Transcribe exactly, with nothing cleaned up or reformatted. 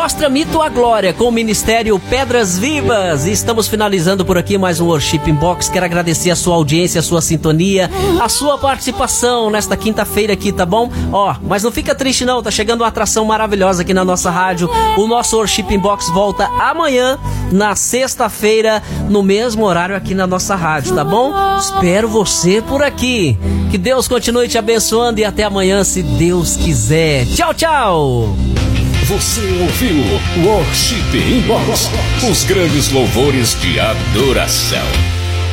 Mostra-me tua glória com o Ministério Pedras Vivas. E estamos finalizando por aqui mais um Worship Inbox. Quero agradecer a sua audiência, a sua sintonia, a sua participação nesta quinta-feira aqui, tá bom? Ó, mas não fica triste não, tá chegando uma atração maravilhosa aqui na nossa rádio. O nosso Worship Inbox volta amanhã, na sexta-feira, no mesmo horário aqui na nossa rádio, tá bom? Espero você por aqui. Que Deus continue te abençoando e até amanhã, se Deus quiser. Tchau, tchau! Você ouviu Worship Inbox, os grandes louvores de adoração.